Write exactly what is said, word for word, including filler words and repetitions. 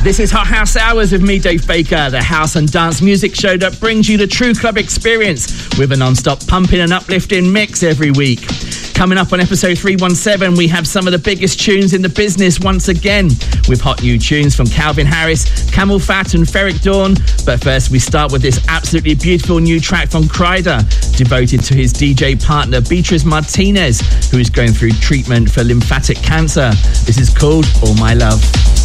This is Hot House Hours with me, Dave Baker, the house and dance music show that brings you the true club experience with a non-stop pumping and uplifting mix every week. Coming up on episode three seventeen, we have some of the biggest tunes in the business once again, with hot new tunes from Calvin Harris, Camel Fat and Ferric Dawn. But first, we start with this absolutely beautiful new track from Kryder, devoted to his D J partner, Beatrice Martinez, who is going through treatment for lymphatic cancer. This is called All My Love.